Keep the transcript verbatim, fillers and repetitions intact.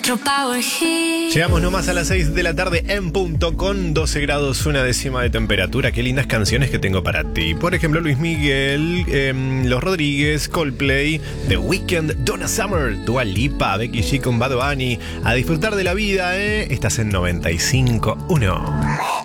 Llegamos nomás a las seis de la tarde en punto con doce grados, una décima de temperatura. Qué lindas canciones que tengo para ti. Por ejemplo, Luis Miguel, eh, Los Rodríguez, Coldplay, The Weeknd, Donna Summer, Dua Lipa, Becky G con Bad Bunny. A disfrutar de la vida, ¿eh? Estás en noventa y cinco punto uno.